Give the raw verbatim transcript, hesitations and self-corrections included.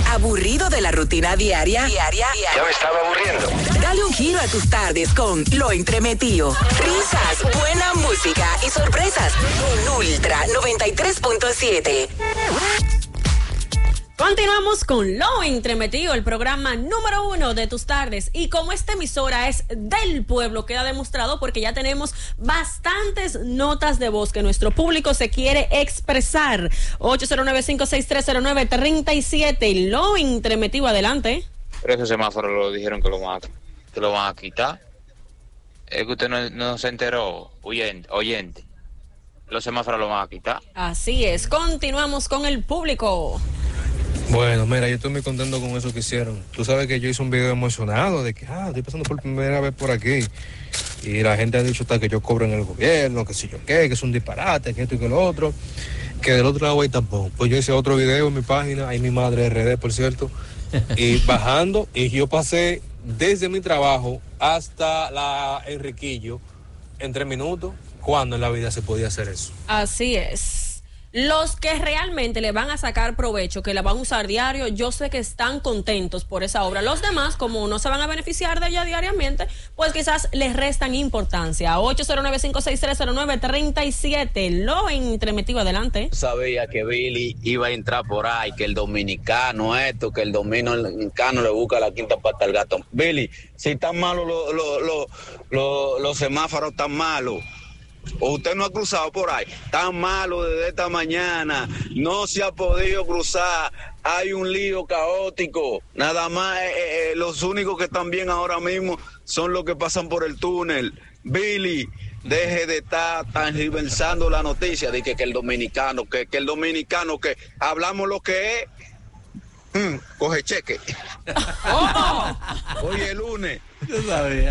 ¿Aburrido de la rutina diaria? Diaria. Ya me estaba aburriendo. Dale un giro a tus tardes con Lo Entremetido. Risas, buena música y sorpresas en Ultra noventa y tres punto siete. Continuamos con Lo Entremetido, el programa número uno de tus tardes. Y como esta emisora es del pueblo, queda demostrado porque ya tenemos bastantes notas de voz que nuestro público se quiere expresar. ocho cero nueve, cinco seis tres, cero nueve tres siete. Lo Entremetido, adelante. Pero ese semáforo lo dijeron que lo van a, que lo van a quitar. Es que usted no, no se enteró, oyente, oyente. Los semáforos lo van a quitar. Así es, continuamos con el público. Bueno, mira, yo estoy muy contento con eso que hicieron. Tú sabes que yo hice un video emocionado de que, ah, estoy pasando por primera vez por aquí. Y la gente ha dicho hasta que yo cobro en el gobierno, que si yo qué, que es un disparate, que esto y que lo otro. Que del otro lado hay tampón. Pues yo hice otro video en mi página, ahí mi madre R D, por cierto. Y bajando, y yo pasé desde mi trabajo hasta la Enriquillo en tres minutos. ¿Cuándo en la vida se podía hacer eso? Así es. Los que realmente le van a sacar provecho, que la van a usar diario, yo sé que están contentos por esa obra. Los demás, como no se van a beneficiar de ella diariamente, pues quizás les restan importancia. ocho cero nueve, cinco seis tres, cero nueve tres siete. Lo Entremetido, adelante. Sabía que Billy iba a entrar por ahí, que el dominicano esto, que el dominicano le busca la quinta pata al gato. Billy, si están malos los lo, lo, lo, los semáforos, tan malos. O usted no ha cruzado por ahí, tan malo desde esta mañana, no se ha podido cruzar, hay un lío caótico, nada más eh, eh, los únicos que están bien ahora mismo son los que pasan por el túnel. Billy, deje de estar transversando la noticia de que, que el dominicano, que, que el dominicano, que hablamos lo que es, mm, coge cheque. Oh, hoy es lunes. Yo sabía.